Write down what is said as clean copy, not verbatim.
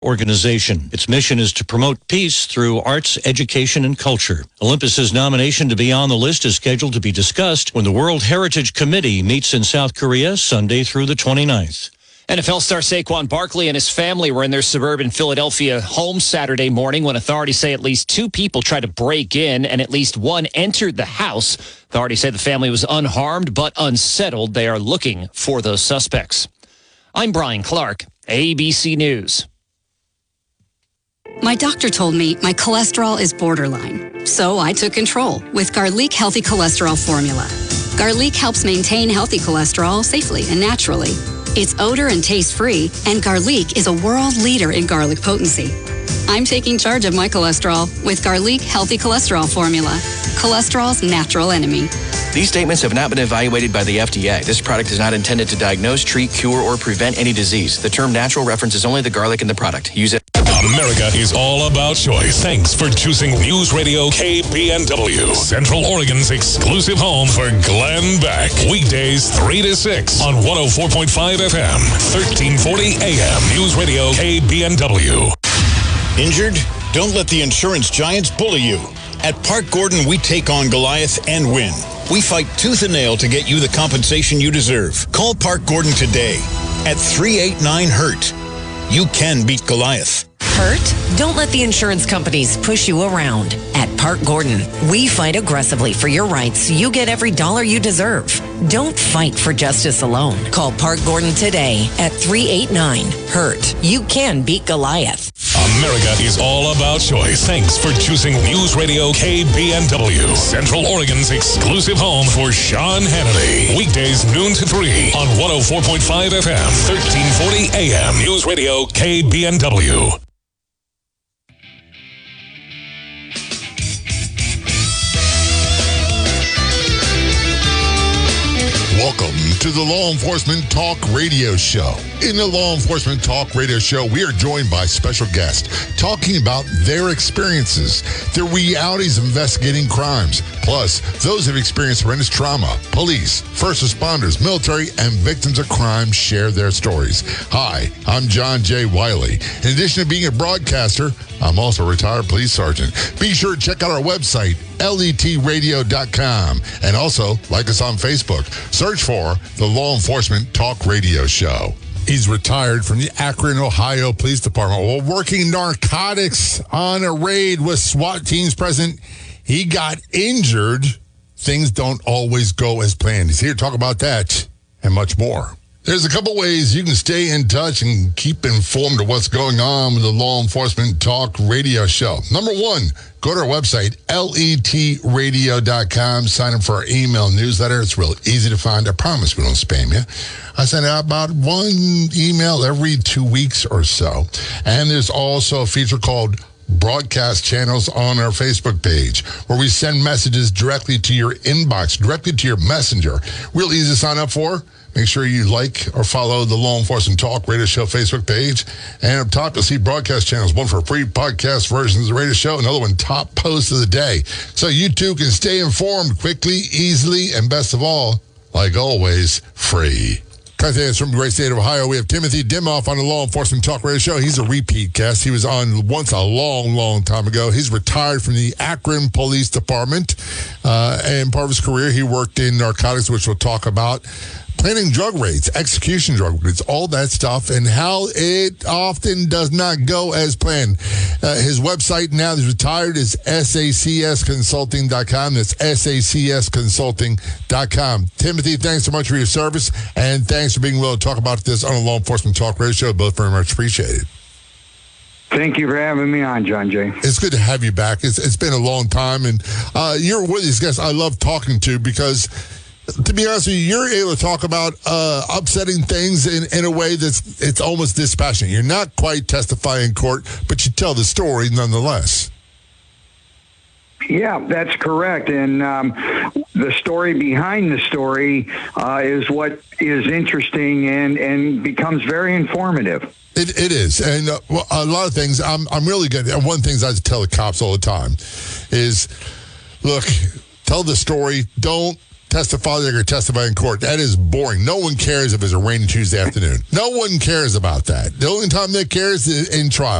organization. Its mission is to promote peace through arts, education, and culture. Olympus's nomination to be on the list is scheduled to be discussed when the World Heritage Committee meets in South Korea Sunday through the 29th. NFL star Saquon Barkley and his family were in their suburban Philadelphia home Saturday morning when authorities say at least 2 people tried to break in and at least 1 entered the house. Authorities say the family was unharmed but unsettled. They are looking for those suspects. I'm Brian Clark, ABC News. My doctor told me my cholesterol is borderline, so I took control with Garlic Healthy Cholesterol Formula. Garlic helps maintain healthy cholesterol safely and naturally. It's odor and taste-free, and Garlic is a world leader in garlic potency. I'm taking charge of my cholesterol with Garlic Healthy Cholesterol Formula, cholesterol's natural enemy. These statements have not been evaluated by the FDA. This product is not intended to diagnose, treat, cure, or prevent any disease. The term natural references only the garlic in the product. Use it. America is all about choice. Thanks for choosing News Radio KBNW, Central Oregon's exclusive home for Glenn Beck. Weekdays 3 to 6 on 104.5 FM, 1340 AM. News Radio KBNW. Injured? Don't let the insurance giants bully you. At Park Gordon, we take on Goliath and win. We fight tooth and nail to get you the compensation you deserve. Call Park Gordon today at 389-HURT. You can beat Goliath. Hurt? Don't let the insurance companies push you around. At Park Gordon, we fight aggressively for your rights so you get every dollar you deserve. Don't fight for justice alone. Call Park Gordon today at 389-HURT. You can beat Goliath. America is all about choice. Thanks for choosing News Radio KBNW, Central Oregon's exclusive home for Sean Hannity. Weekdays noon to 3 on 104.5 FM, 1340 AM. News Radio KBNW. Welcome to the Law Enforcement Talk Radio Show. In the Law Enforcement Talk Radio Show, we are joined by special guests talking about their experiences, their realities of investigating crimes, plus those who have experienced horrendous trauma. Police, first responders, military, and victims of crime share their stories. Hi, I'm John J. Wiley. In addition to being a broadcaster, I'm also a retired police sergeant. Be sure to check out our website, letradio.com, and also like us on Facebook. Search for the Law Enforcement Talk Radio Show. He's retired from the Akron, Ohio Police Department. While working narcotics on a raid with SWAT teams present, he got injured. Things don't always go as planned. He's here to talk about that and much more. There's a couple ways you can stay in touch and keep informed of what's going on with the Law Enforcement Talk Radio Show. Number one, go to our website, letradio.com. Sign up for our email newsletter. It's real easy to find. I promise we don't spam you. I send out about 1 email every 2 weeks or so. And there's also a feature called Broadcast Channels on our Facebook page, where we send messages directly to your inbox, directly to your messenger. Real easy to sign up for. Make sure you like or follow the Law Enforcement Talk Radio Show Facebook page. And up top, you'll see broadcast channels, one for free podcast versions of the radio show, another one, top post of the day. So you too can stay informed quickly, easily, and best of all, like always, free. It's from the great state of Ohio. We have Timothy Dimoff on the Law Enforcement Talk Radio Show. He's a repeat guest. He was on once a long, long time ago. He's retired from the Akron Police Department. And part of his career, he worked in narcotics, which we'll talk about. Planning drug raids, execution drug raids, all that stuff, and how it often does not go as planned. His website now that he's retired is sacsconsulting.com. That's sacsconsulting.com. Timothy, thanks so much for your service, and thanks for being willing to talk about this on the Law Enforcement Talk Radio Show. Both very much appreciated. Thank you for having me on, John Jay. It's good to have you back. It's been a long time, and you're one of these guys I love talking to because, to be honest with you, you're able to talk about upsetting things in a way it's almost dispassionate. You're not quite testifying in court, but you tell the story nonetheless. Yeah, that's correct. And the story behind the story is what is interesting and becomes very informative. It is. And a lot of things, I'm really good. And one of the things I tell the cops all the time is, look, tell the story. Don't testify, they're going to testify in court. That is boring. No one cares if it's a rainy Tuesday afternoon. No one cares about that. The only time they care is in trial.